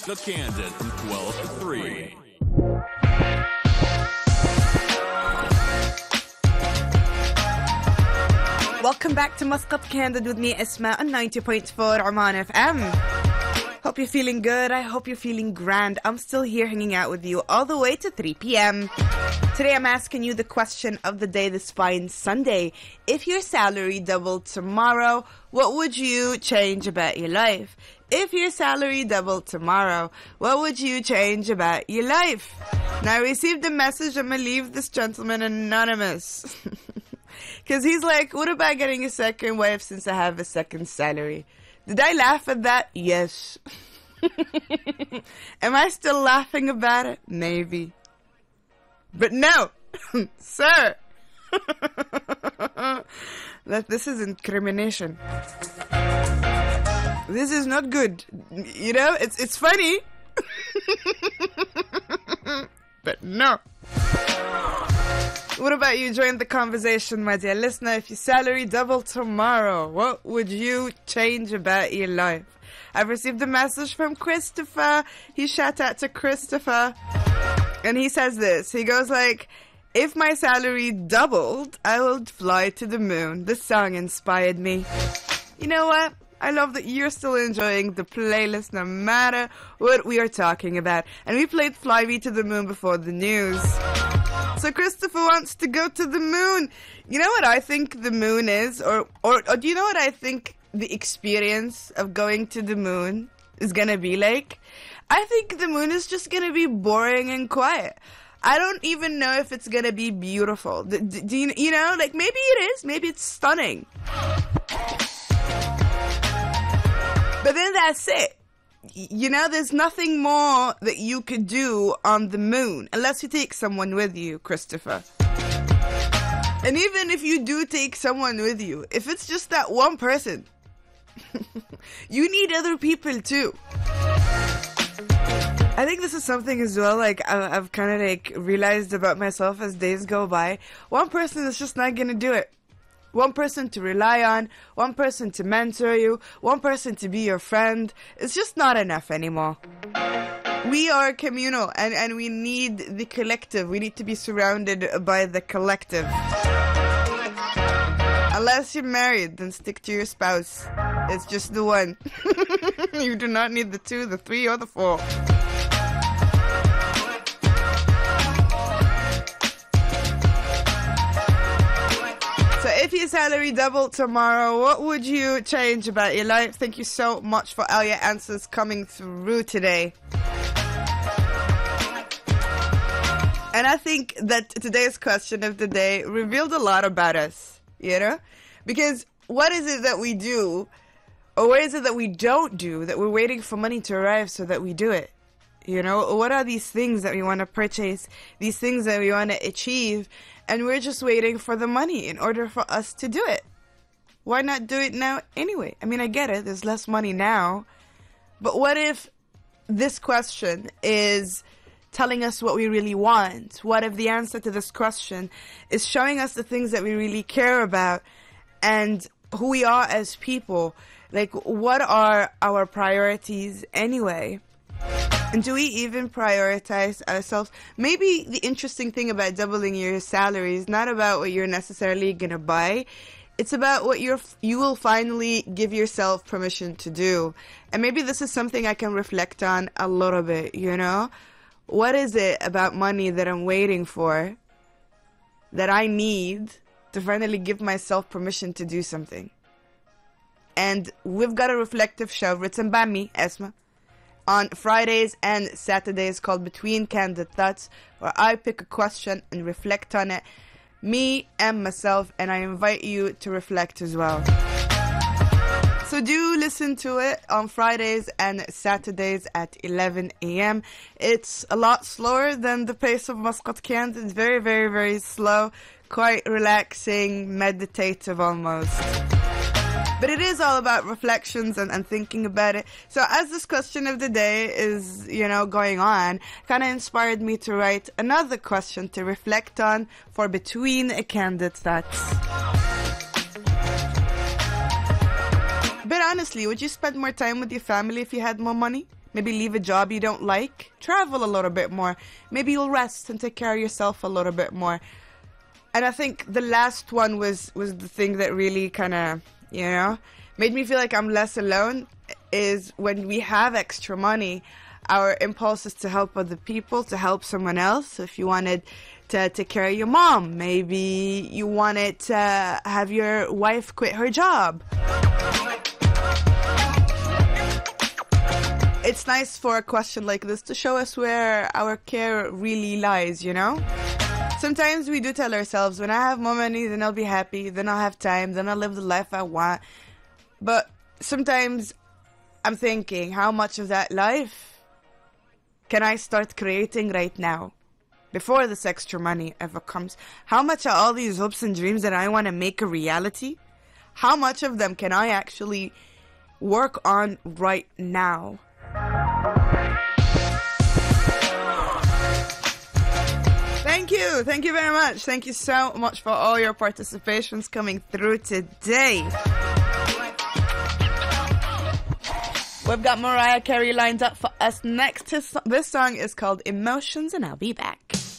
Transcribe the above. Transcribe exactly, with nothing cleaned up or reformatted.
The Candid from twelve to three. Welcome back to Muscat Candid with me, Isma, on ninety point four Oman F M. Hope you're feeling good. I hope you're feeling grand. I'm still here hanging out with you all the way to three p.m. Today I'm asking you the question of the day this fine Sunday. If your salary doubled tomorrow, what would you change about your life? If your salary doubled tomorrow, what would you change about your life? Now I received a message. I'm going to leave this gentleman anonymous. Because he's like, what about getting a second wife since I have a second salary? Did I laugh at that? Yes. Am I still laughing about it? Maybe. But no, sir. That this is incrimination. This is not good. You know, it's it's funny. But no. What about you? Join the conversation, my dear listener. If your salary doubled tomorrow, what would you change about your life? I've received a message from Christopher. He shout out to Christopher. And he says this. He goes like, if my salary doubled, I will fly to the moon. This song inspired me. You know what? I love that you're still enjoying the playlist no matter what we are talking about. And we played Fly Me to the Moon before the news. So Christopher wants to go to the moon. You know what I think the moon is? Or, or, or do you know what I think the experience of going to the moon is going to be like? I think the moon is just going to be boring and quiet. I don't even know if it's going to be beautiful. Do, do you, you know, like maybe it is. Maybe it's stunning. But then that's it. You know, there's nothing more that you could do on the moon unless you take someone with you, Christopher. And even if you do take someone with you, if it's just that one person, you need other people too. I think this is something as well, like, I've kind of like realized about myself as days go by. One person is just not going to do it. One person to rely on, one person to mentor you, one person to be your friend. It's just not enough anymore. We are communal and, and we need the collective. We need to be surrounded by the collective. Unless you're married, then stick to your spouse. It's just the one. You do not need the two, the three, or the four. So if your salary doubled tomorrow, what would you change about your life? Thank you so much for all your answers coming through today. And I think that today's question of the day revealed a lot about us, you know? Because what is it that we do, or what is it that we don't do, that we're waiting for money to arrive so that we do it? You know, what are these things that we want to purchase, these things that we want to achieve, and we're just waiting for the money in order for us to do it? Why not do it now anyway? I mean, I get it, there's less money now, but what if this question is telling us what we really want? What if the answer to this question is showing us the things that we really care about and who we are as people? Like, what are our priorities anyway? And do we even prioritize ourselves? Maybe the interesting thing about doubling your salary is not about what you're necessarily going to buy. It's about what you're, you will finally give yourself permission to do. And maybe this is something I can reflect on a little bit, you know? What is it about money that I'm waiting for that I need to finally give myself permission to do something? And we've got a reflective show written by me, Esma, on Fridays and Saturdays called Between Candid Thoughts, where I pick a question and reflect on it, me and myself, and I invite you to reflect as well. So do listen to it on Fridays and Saturdays at eleven a.m. It's a lot slower than the pace of Muscat Candid. It's very, very, very slow, quite relaxing, meditative almost. But it is all about reflections and, and thinking about it. So as this question of the day is, you know, going on, kind of inspired me to write another question to reflect on for Between Candid Thoughts. But honestly, would you spend more time with your family if you had more money? Maybe leave a job you don't like. Travel a little bit more. Maybe you'll rest and take care of yourself a little bit more. And I think the last one was, was the thing that really kind of, you know, made me feel like I'm less alone, is when we have extra money, our impulse is to help other people, to help someone else. So if you wanted to take care of your mom, maybe you wanted to have your wife quit her job. It's nice for a question like this to show us where our care really lies, you know? Sometimes we do tell ourselves, when I have more money, then I'll be happy, then I'll have time, then I'll live the life I want. But sometimes I'm thinking, how much of that life can I start creating right now? Before this extra money ever comes. How much are all these hopes and dreams that I want to make a reality? How much of them can I actually work on right now? Thank you. Thank you very much. Thank you so much for all your participations coming through today. We've got Mariah Carey lined up for us next. This song is called Emotions, and I'll be back.